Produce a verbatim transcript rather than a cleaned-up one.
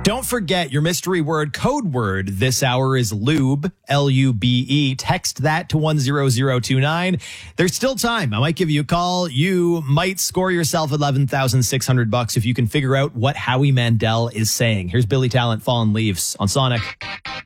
Don't forget your mystery word, code word this hour is lube, L U B E. Text that to one zero zero two nine. There's still time. I might give you a call. You might score yourself eleven thousand six hundred bucks if you can figure out what Howie Mandel is saying. Here's Billy Talent, Fallen Leaves on Sonic.